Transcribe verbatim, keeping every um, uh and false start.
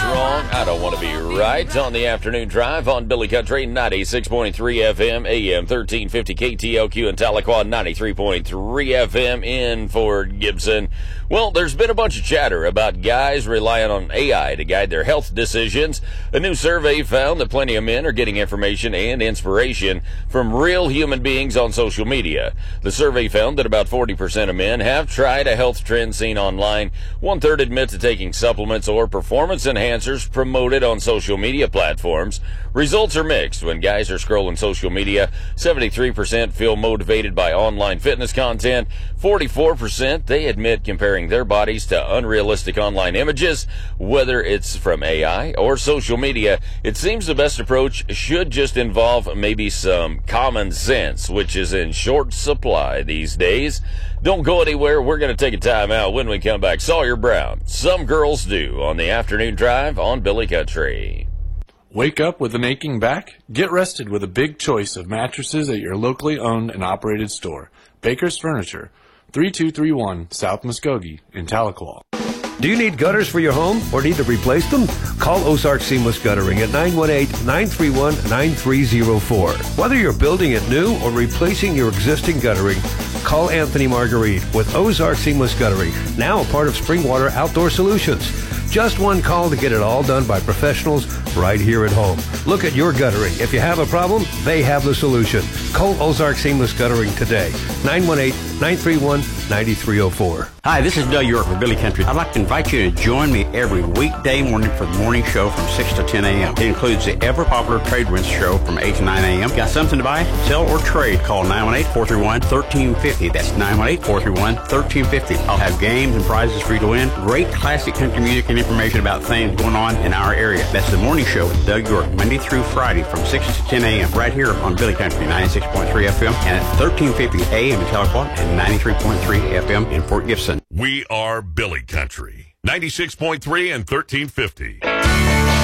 wrong. I don't want to be right. On the afternoon drive on Billy Country, ninety-six point three F M, A M thirteen fifty K T L Q in Tahlequah, ninety-three point three F M in Fort Gibson. Well, there's been a bunch of chatter about guys relying on A I to guide their health decisions. A new survey found that plenty of men are getting information and inspiration from real human beings on social media. The survey found that about forty percent of men have tried a health trend seen online. One-third admit to taking supplements or performance enhancers promoted on social media platforms. Results are mixed. When guys are scrolling social media, seventy-three percent feel motivated by online fitness content. forty-four percent, they admit comparing their bodies to unrealistic online images. Whether it's from A I or social media, it seems the best approach should just involve maybe some common sense, which is in short supply these days. Don't go anywhere. We're going to take a time out. When we come back, Sawyer Brown, Some Girls Do, on the afternoon drive on Billy Country. Wake up with an aching back? Get rested with a big choice of mattresses at your locally owned and operated store. Baker's Furniture, thirty-two thirty-one South Muskogee in Tahlequah. Do you need gutters for your home or need to replace them? Call Ozark Seamless Guttering at nine one eight, nine three one, nine three zero four. Whether you're building it new or replacing your existing guttering, call Anthony Marguerite with Ozark Seamless Guttering, now a part of Springwater Outdoor Solutions. Just one call to get it all done by professionals right here at home. Look at your guttering. If you have a problem, they have the solution. Call Ozark Seamless Guttering today. nine one eight, nine three one, nine three zero four. Hi, this is Doug York with Billy Country. I'd like to invite you to join me every weekday morning for the morning show from six to ten a.m. It includes the ever-popular Trade Winds show from eight to nine a.m. Got something to buy, sell, or trade? Call nine one eight, four three one, one three five zero. That's nine one eight, four three one, one three five zero. I'll have games and prizes for you to win. Great classic country music and information about things going on in our area. That's the morning show with Doug York, Monday through Friday from six to ten a.m. right here on Billy Country, ninety-six point three F M, and at thirteen fifty A M in Tahlequah and ninety-three point three F M in Fort Gibson. We are Billy Country, ninety-six point three and thirteen fifty.